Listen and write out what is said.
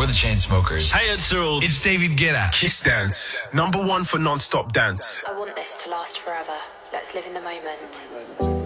We're the Chainsmokers. Hey, it's Cyril. It's David Guetta. Kiss Dance, #1 for non-stop dance. I want this to last forever. Let's live in the moment.